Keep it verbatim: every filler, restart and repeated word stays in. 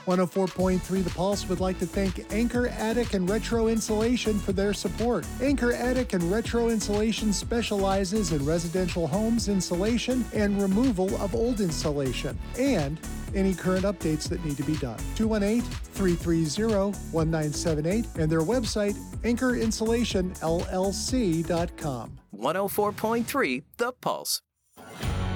one oh four point three The Pulse would like to thank Anchor Attic and Retro Insulation for their support. Anchor Attic and Retro Insulation specializes in residential homes insulation and removal of old insulation, and any current updates that need to be done. two one eight, three three zero, one nine seven eight and their website, anchor insulation l l c dot com. one oh four point three The Pulse.